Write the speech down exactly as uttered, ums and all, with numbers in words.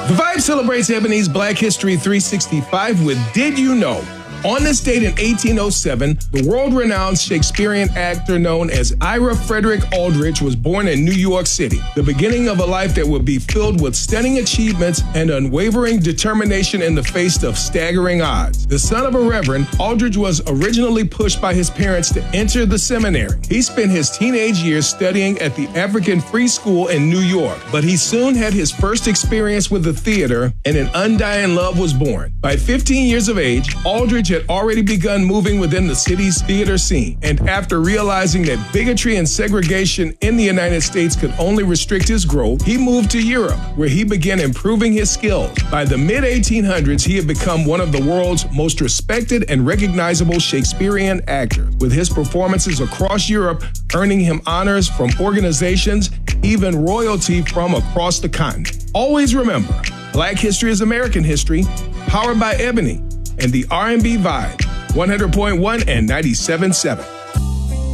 The Vibe celebrates Ebony's Black History three sixty-five with Did You Know? On this date in eighteen oh seven, the world-renowned Shakespearean actor known as Ira Frederick Aldrich was born in New York City, the beginning of a life that would be filled with stunning achievements and unwavering determination in the face of staggering odds. The son of a reverend, Aldrich was originally pushed by his parents to enter the seminary. He spent his teenage years studying at the African Free School in New York, but he soon had his first experience with the theater, and an undying love was born. By fifteen years of age, Aldrich had already begun moving within the city's theater scene, and after realizing that bigotry and segregation in the United States could only restrict his growth, he moved to Europe, where he began improving his skills. By the mid eighteen hundreds, he had become one of the world's most respected and recognizable Shakespearean actors, with his performances across Europe earning him honors from organizations, even royalty from across the continent. Always remember, Black history is American history, powered by Ebony and the R and B Vibe, one hundred point one and ninety-seven point seven.